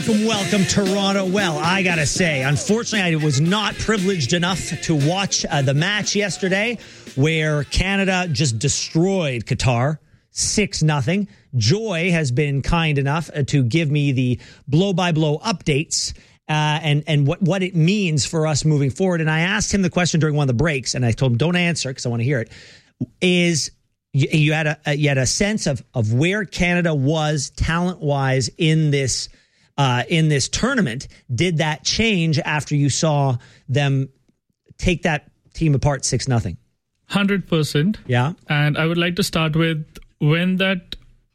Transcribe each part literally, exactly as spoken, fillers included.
Welcome, welcome, Toronto. Well, I gotta say, unfortunately, I was not privileged enough to watch uh, the match yesterday where Canada just destroyed Qatar six nothing. Joy has been kind enough to give me the blow-by-blow updates uh, and, and what, what it means for us moving forward. And I asked him the question during one of the breaks, and I told him, don't answer because I want to hear it, is you, you, had a, you had a sense of, of where Canada was talent-wise in this Uh, in this tournament. Did that change after you saw them take that team apart six nothing? one hundred percent. Yeah. And I would like to start with when that...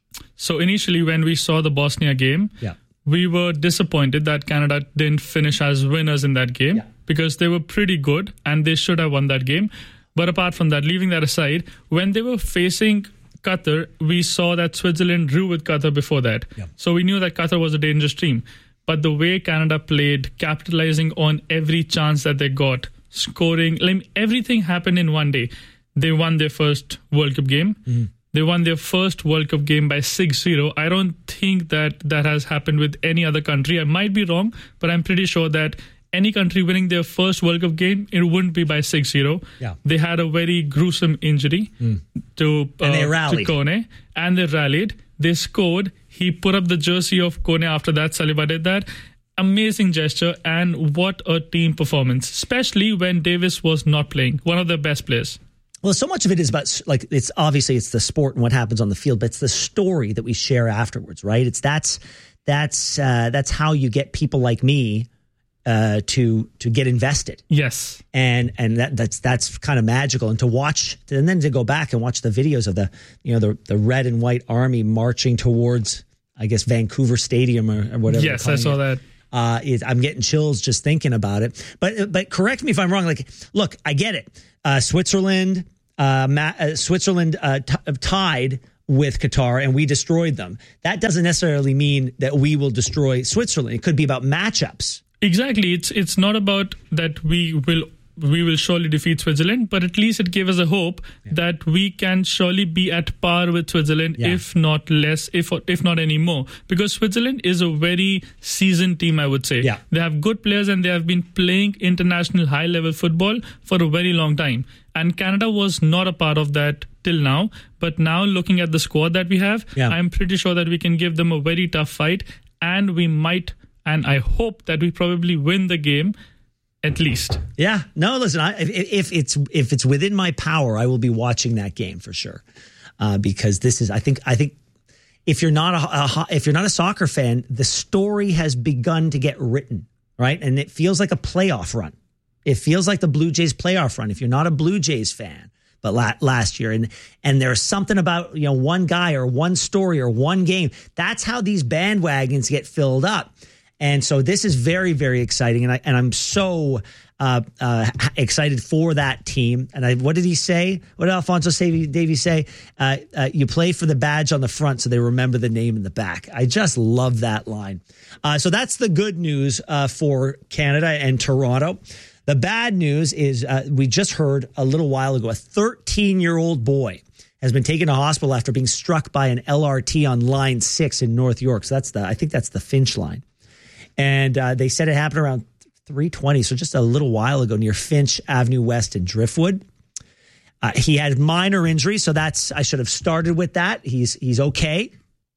So initially when we saw the Bosnia game, yeah. we were disappointed that Canada didn't finish as winners in that game yeah. because they were pretty good and they should have won that game. But apart from that, leaving that aside, when they were facing Qatar, we saw that Switzerland drew with Qatar before that. Yeah. So we knew that Qatar was a dangerous team. But the way Canada played, capitalizing on every chance that they got, scoring, like everything happened in one day. They won their first World Cup game. Mm-hmm. They won their first World Cup game by six zero. I don't think that that has happened with any other country. I might be wrong, but I'm pretty sure that any country winning their first World Cup game, it wouldn't be by six zero. Yeah. They had a very gruesome injury mm. to, uh, and they rallied. to Kone, and they rallied. They scored. He put up the jersey of Kone after that. Saliba did that. Amazing gesture, and what a team performance, especially when Davis was not playing, one of the best players. Well, so much of it is about, like, it's obviously it's the sport and what happens on the field, but it's the story that we share afterwards, right? It's that's that's uh, that's how you get people like me Uh, to to get invested. Yes. And and that that's that's kind of magical. And to watch, and then to go back and watch the videos of the, you know, the the red and white army marching towards, I guess, Vancouver Stadium or, or whatever. Yes, I saw it. that. Uh, it, I'm getting chills just thinking about it. But but correct me if I'm wrong. Like, look, I get it. Uh, Switzerland, uh, Ma- uh, Switzerland uh, t- tied with Qatar and we destroyed them. That doesn't necessarily mean that we will destroy Switzerland. It could be about matchups. Exactly. It's it's not about that we will we will surely defeat Switzerland, but at least it gave us a hope yeah. that we can surely be at par with Switzerland, yeah. if not less, if if not any more. Because Switzerland is a very seasoned team, I would say. Yeah. They have good players and they have been playing international high-level football for a very long time. And Canada was not a part of that till now. But now looking at the squad that we have, yeah. I'm pretty sure that we can give them a very tough fight, and we might... And I hope that we probably win the game, at least. Yeah. No, listen. I, if, if it's if it's within my power, I will be watching that game for sure. Uh, because this is, I think, I think, if you're not a, a if you're not a soccer fan, the story has begun to get written, right? And it feels like a playoff run. It feels like the Blue Jays playoff run. If you're not a Blue Jays fan, but la- last year, and and there's something about, you know, one guy or one story or one game. That's how these bandwagons get filled up. And so this is very, very exciting, and I and I'm so uh, uh, excited for that team. And I, what did he say? What did Alfonso Davies say? Uh, uh, you play for the badge on the front, so they remember the name in the back. I just love that line. Uh, so that's the good news uh, for Canada and Toronto. The bad news is uh, we just heard a little while ago, a thirteen-year-old boy has been taken to hospital after being struck by an L R T on line six in North York. So that's the I think that's the Finch line. And uh, they said it happened around three twenty, so just a little while ago, near Finch Avenue West in Driftwood. Uh, he had minor injuries, so that's I should have started with that. He's he's okay,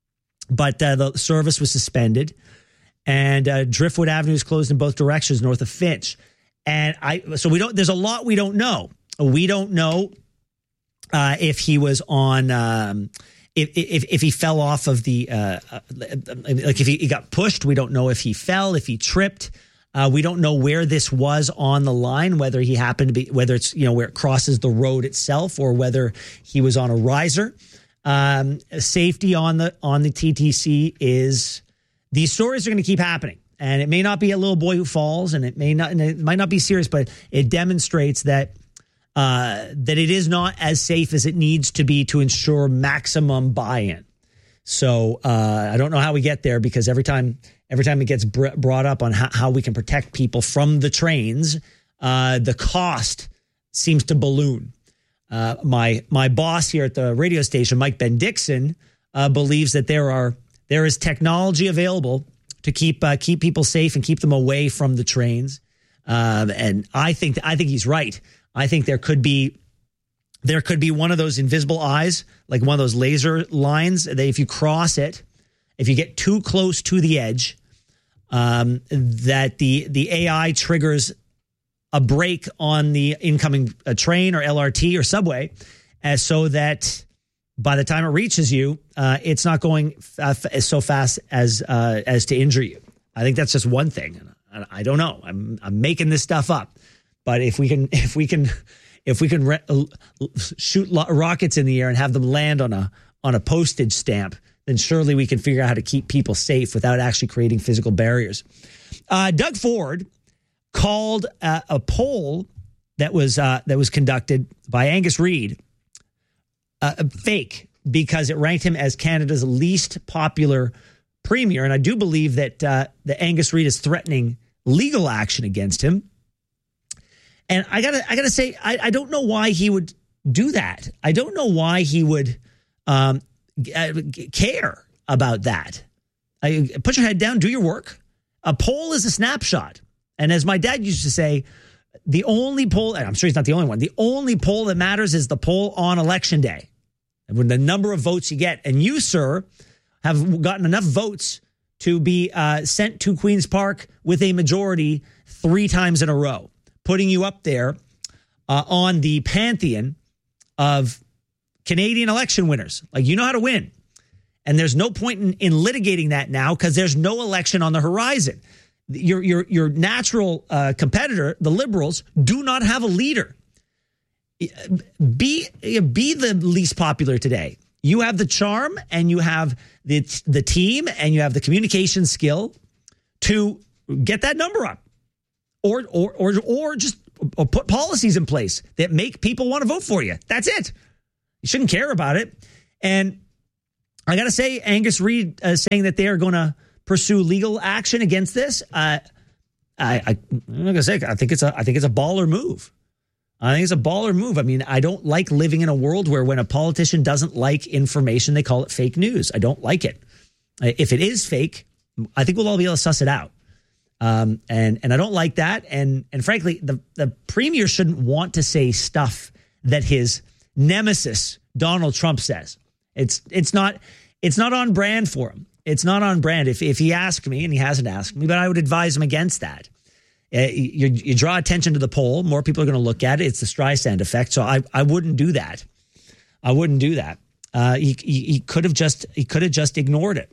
but uh, the service was suspended, and uh, Driftwood Avenue is closed in both directions north of Finch. And I so we don't. There's a lot we don't know. We don't know uh, if he was on. Um, If, if if he fell off of the, uh, like if he, he got pushed, we don't know if he fell, if he tripped. Uh, we don't know where this was on the line, whether he happened to be, whether it's, you know, where it crosses the road itself or whether he was on a riser. Um, safety on the, on the T T C is, these stories are going to keep happening. And it may not be a little boy who falls, and it may not, and it might not be serious, but it demonstrates that Uh, that it is not as safe as it needs to be to ensure maximum buy-in. So uh, I don't know how we get there, because every time every time it gets br- brought up on how, how we can protect people from the trains, uh, the cost seems to balloon. Uh, my my boss here at the radio station, Mike Ben Dixon, uh, believes that there are there is technology available to keep uh, keep people safe and keep them away from the trains. Um, and I think I think he's right. I think there could be there could be one of those invisible eyes, like one of those laser lines, that if you cross it, if you get too close to the edge, um, that the the A I triggers a brake on the incoming uh, train or L R T or subway, as so that by the time it reaches you, uh, it's not going f- f- so fast as uh, as to injure you. I think that's just one thing. I, I don't know. I'm I'm making this stuff up, but if we can if we can if we can re- shoot lo- rockets in the air and have them land on a on a postage stamp, then surely we can figure out how to keep people safe without actually creating physical barriers. Uh, Doug Ford called uh, a poll that was uh, that was conducted by Angus Reid uh, fake because it ranked him as Canada's least popular premier, and I do believe that uh, that Angus Reid is threatening legal action against him. And I gotta I gotta say I, I don't know why he would do that. I don't know why he would um, care about that. I, put your head down, do your work. A poll is a snapshot. And as my dad used to say, the only poll, and I'm sure he's not the only one, the only poll that matters is the poll on election day. And when the number of votes you get. And you, sir, have gotten enough votes to be uh, sent to Queen's Park with a majority three times in a row, putting you up there uh, on the pantheon of Canadian election winners. Like, you know how to win. And there's no point in, in litigating that now because there's no election on the horizon. Your your your natural uh, competitor, the Liberals, do not have a leader. Be be the least popular today. You have the charm, and you have the the team, and you have the communication skill to get that number up, or or or or just put policies in place that make people want to vote for you. That's it. You shouldn't care about it. And I got to say, Angus Reid uh, saying that they are going to pursue legal action against this. Uh, I, I, I'm not gonna say. I think it's a. I think it's a baller move. I think it's a baller move. I mean, I don't like living in a world where when a politician doesn't like information, they call it fake news. I don't like it. If it is fake, I think we'll all be able to suss it out. Um, and and I don't like that. And and frankly, the the premier shouldn't want to say stuff that his nemesis Donald Trump says. It's it's not it's not on brand for him. It's not on brand. If if he asked me, and he hasn't asked me, but I would advise him against that. Uh, you, you draw attention to the poll, more people are going to look at it. It's the Streisand effect. So I, I wouldn't do that. I wouldn't do that. Uh, he, he, he could have just he could have just ignored it.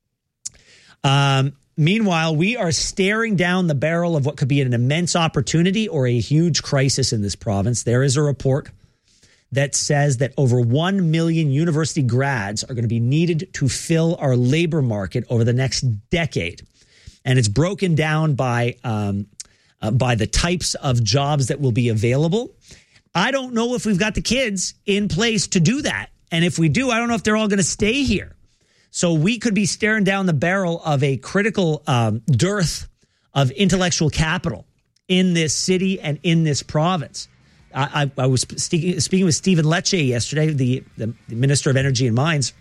Um, meanwhile, we are staring down the barrel of what could be an immense opportunity or a huge crisis in this province. There is a report that says that over one million university grads are going to be needed to fill our labor market over the next decade. And it's broken down by um, uh, by the types of jobs that will be available. I don't know if we've got the kids in place to do that. And if we do, I don't know if they're all going to stay here. So we could be staring down the barrel of a critical um, dearth of intellectual capital in this city and in this province. I, I was speaking with Stephen Lecce yesterday, the, the, the Minister of Energy and Mines,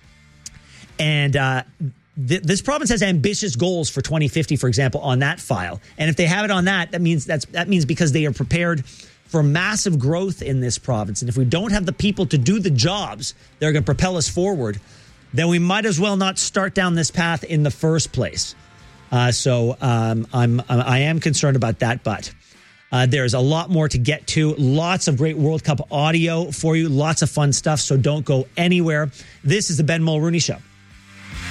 and uh, th- this province has ambitious goals for twenty fifty, for example, on that file. And if they have it on that, that means that's that means because they are prepared for massive growth in this province. And if we don't have the people to do the jobs that are going to propel us forward, then we might as well not start down this path in the first place. Uh, so um, I'm I am concerned about that, but. Uh, there's a lot more to get to. Lots of great World Cup audio for you. Lots of fun stuff. So don't go anywhere. This is the Ben Mulrooney Show.